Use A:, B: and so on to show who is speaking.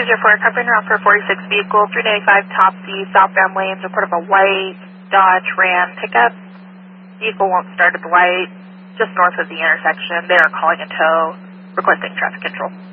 A: 4, covering around for 46 vehicle, 395 top C, southbound lanes, report of a white Dodge Ram pickup. Vehicle won't start at the light, just north of the intersection. They are calling a tow, requesting traffic control.